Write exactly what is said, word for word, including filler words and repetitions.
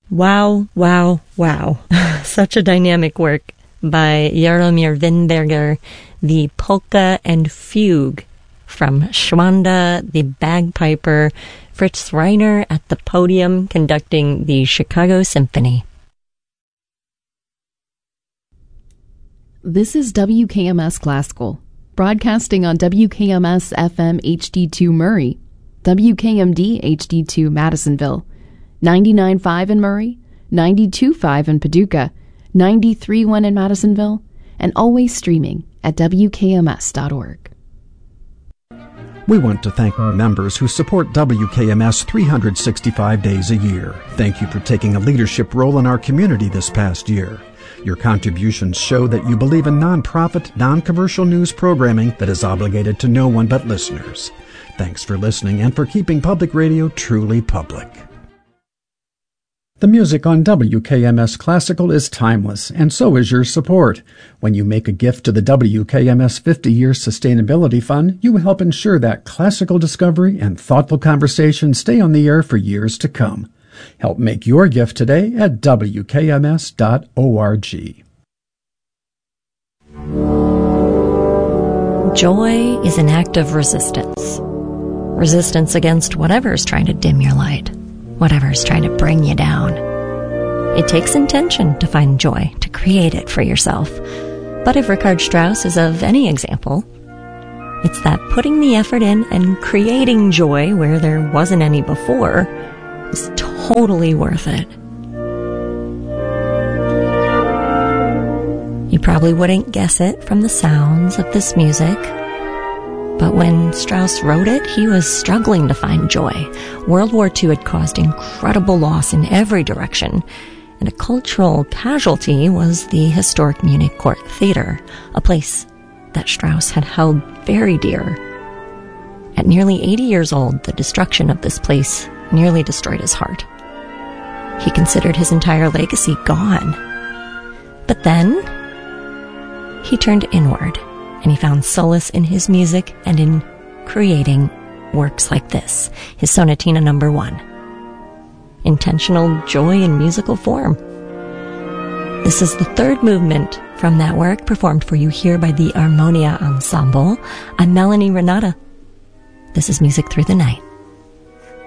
Wow, wow, wow. Such a dynamic work by Jaromir Winberger, the polka and fugue from Schwanda, the bagpiper, Fritz Reiner at the podium conducting the Chicago Symphony. This is W K M S Classical, broadcasting on W K M S F M H D two Murray, W K M D H D two Madisonville, ninety-nine point five in Murray, ninety-two point five in Paducah, ninety-three point one in Madisonville, and always streaming at W K M S dot org. We want to thank our members who support W K M S three hundred sixty-five days a year. Thank you for taking a leadership role in our community this past year. Your contributions show that you believe in nonprofit, non-commercial news programming that is obligated to no one but listeners. Thanks for listening and for keeping public radio truly public. The music on W K M S Classical is timeless, and so is your support. When you make a gift to the W K M S fifty-year Sustainability Fund, you help ensure that classical discovery and thoughtful conversation stay on the air for years to come. Help make your gift today at W K M S dot org. Joy is an act of resistance. Resistance against whatever's trying to dim your light, whatever's trying to bring you down. It takes intention to find joy, to create it for yourself. But if Richard Strauss is of any example, it's that putting the effort in and creating joy where there wasn't any before is totally worth it. You probably wouldn't guess it from the sounds of this music, but when Strauss wrote it, he was struggling to find joy. World War Two had caused incredible loss in every direction, and a cultural casualty was the historic Munich Court Theater, a place that Strauss had held very dear. At nearly eighty years old, the destruction of this place nearly destroyed his heart. He considered his entire legacy gone. But then, he turned inward, and he found solace in his music and in creating works like this, his Sonatina Number One. Intentional joy in musical form. This is the third movement from that work, performed for you here by the Armonia Ensemble. I'm Melanie Renata. This is Music Through the Night.